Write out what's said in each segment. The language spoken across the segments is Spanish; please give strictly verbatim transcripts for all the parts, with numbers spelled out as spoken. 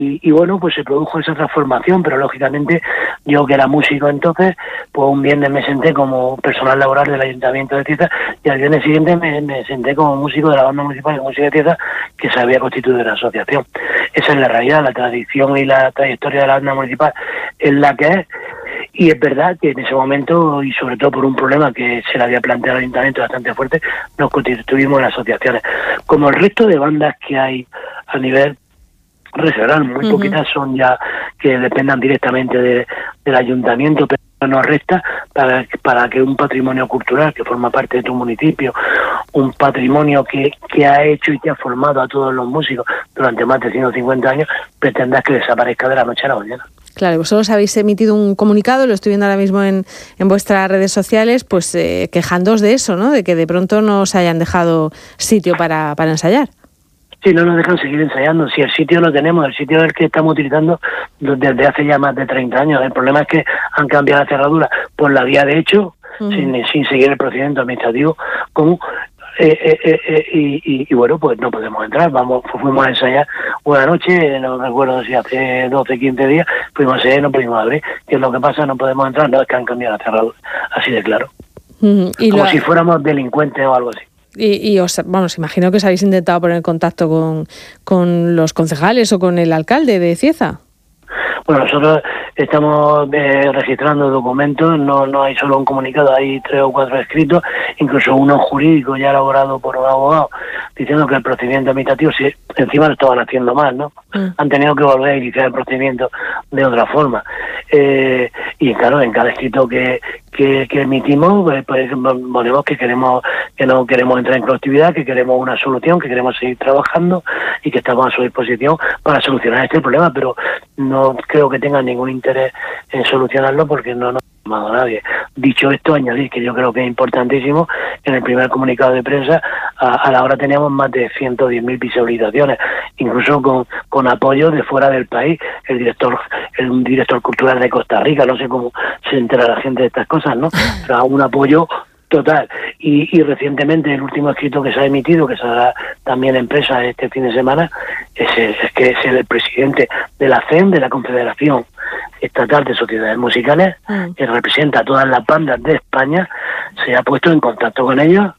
Y, y bueno, pues se produjo esa transformación, pero lógicamente yo, que era músico entonces, pues un viernes me senté como personal laboral del Ayuntamiento de Cieza y al viernes siguiente me, me senté como músico de la Banda Municipal de Música de Cieza, que se había constituido en la asociación. Esa es la realidad, la tradición y la trayectoria de la Banda Municipal es la que es. Y es verdad que en ese momento, y sobre todo por un problema que se le había planteado al Ayuntamiento bastante fuerte, nos constituimos en asociaciones. Como el resto de bandas que hay a nivel regional, muy uh-huh. poquitas son ya que dependan directamente de, del ayuntamiento, pero nos resta para, para que un patrimonio cultural que forma parte de tu municipio, un patrimonio que, que ha hecho y que ha formado a todos los músicos durante más de ciento cincuenta años, pretendas que desaparezca de la noche a la mañana. Claro, vosotros habéis emitido un comunicado, lo estoy viendo ahora mismo en, en vuestras redes sociales, pues eh, quejándoos de eso, ¿no? De que de pronto no os hayan dejado sitio para, para ensayar. Sí, no nos dejan seguir ensayando. Si el sitio lo tenemos, el sitio es el que estamos utilizando desde hace ya más de treinta años. El problema es que han cambiado la cerradura por la vía de hecho, uh-huh. sin, sin seguir el procedimiento administrativo común. Eh, eh, eh, y, y, y bueno, pues no podemos entrar. Vamos, fuimos a ensayar una noche, no recuerdo si hace doce, quince días, fuimos a ensayar y no pudimos abrir. ¿Qué es lo que pasa? No podemos entrar, no, es que han cambiado la cerradura. Así de claro. Uh-huh. Y Como lo... si fuéramos delincuentes o algo así. Y, y os, vamos, imagino que os habéis intentado poner en contacto con, con los concejales o con el alcalde de Cieza. Bueno, nosotros estamos eh, registrando documentos, no no hay solo un comunicado, hay tres o cuatro escritos, incluso uno jurídico ya elaborado por un abogado, diciendo que el procedimiento administrativo, si encima lo estaban haciendo mal, ¿no? Mm. Han tenido que volver a iniciar el procedimiento de otra forma. Eh, y claro, en cada escrito que, que, que emitimos, pues, pues ponemos que queremos que no queremos entrar en colectividad, que queremos una solución, que queremos seguir trabajando y que estamos a su disposición para solucionar este problema, pero no creo que tengan ningún interés en solucionarlo porque no nos ha llamado a nadie. Dicho esto, añadir que yo creo que es importantísimo, en el primer comunicado de prensa a, a la hora teníamos más de ciento diez mil visualizaciones, incluso con, con apoyo de fuera del país. El director, el, un director cultural de Costa Rica, no sé cómo se entera la gente de estas cosas, ¿no? O sea, un apoyo total. Y, y recientemente el último escrito que se ha emitido, que será también en prensa este fin de semana, es, es que es el presidente de la C E M, de la Confederación Estatal de Sociedades Musicales, mm. que representa a todas las bandas de España, se ha puesto en contacto con ellos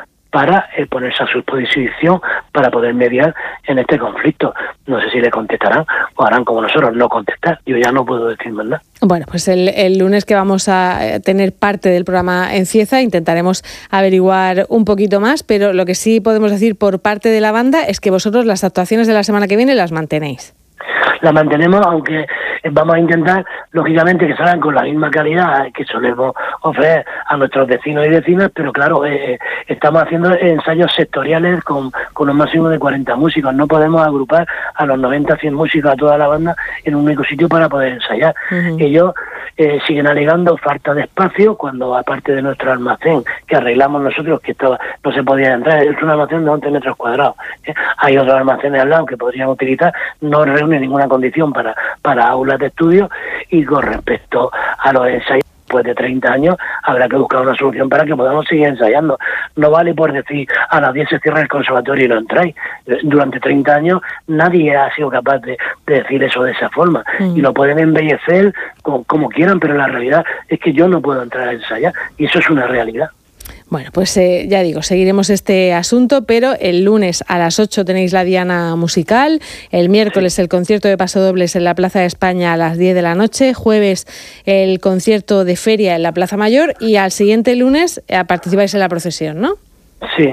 para eh, ponerse a su disposición para poder mediar en este conflicto. No sé si le contestarán o harán como nosotros, no contestar. Yo ya no puedo decir más nada. Bueno, pues el, el lunes que vamos a tener parte del programa en Cieza intentaremos averiguar un poquito más, pero lo que sí podemos decir por parte de la banda es que vosotros las actuaciones de la semana que viene las mantenéis. La mantenemos, aunque vamos a intentar, lógicamente, que salgan con la misma calidad que solemos ofrecer a nuestros vecinos y vecinas, pero claro, eh, estamos haciendo ensayos sectoriales con, con un máximo de cuarenta músicos. No podemos agrupar a los noventa, cien músicos, a toda la banda, en un único sitio para poder ensayar. Uh-huh. Ellos eh, siguen alegando falta de espacio, cuando aparte de nuestro almacén, que arreglamos nosotros, que estaba no se podía entrar, es un almacén de once metros cuadrados. ¿eh? Hay otros almacenes al lado que podríamos utilizar, no reúne ninguna condición para, para aulas de estudio. Y con respecto a los ensayos, después de treinta años, habrá que buscar una solución para que podamos seguir ensayando. No vale por decir, a las diez se cierra el conservatorio y no entráis. Durante treinta años nadie ha sido capaz de, de decir eso de esa forma. Mm. Y lo pueden embellecer como, como quieran, pero la realidad es que yo no puedo entrar a ensayar. Y eso es una realidad. Bueno, pues eh, ya digo, seguiremos este asunto, pero el lunes a las ocho tenéis la diana musical, el miércoles sí. el concierto de pasodobles en la Plaza de España a las diez de la noche, jueves el concierto de feria en la Plaza Mayor y al siguiente lunes eh, participáis en la procesión, ¿no? Sí,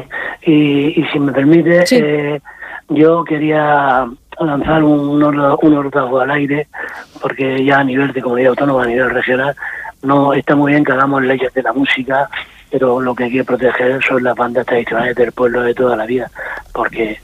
y, y si me permite, sí. eh, yo quería lanzar un, un ortago al aire, porque ya a nivel de comunidad autónoma, a nivel regional, no está muy bien que hagamos leyes de la música, pero lo que hay que proteger son las bandas tradicionales del pueblo de toda la vida, porque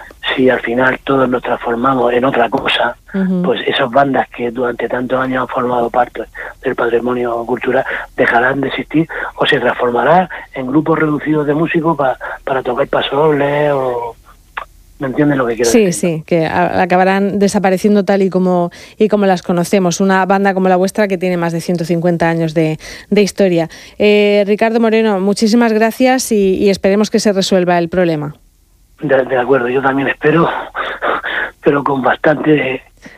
si al final todos nos transformamos en otra cosa, uh-huh. pues esas bandas que durante tantos años han formado parte del patrimonio cultural dejarán de existir o se transformarán en grupos reducidos de músicos pa, para tocar pasodobles o... ¿Me entiendes lo que quiero sí, decir? Sí, sí, que acabarán desapareciendo tal y como y como las conocemos. Una banda como la vuestra que tiene más de ciento cincuenta años de, de historia. Eh, Ricardo Moreno, muchísimas gracias y, y esperemos que se resuelva el problema. De, de acuerdo, yo también espero, pero con bastante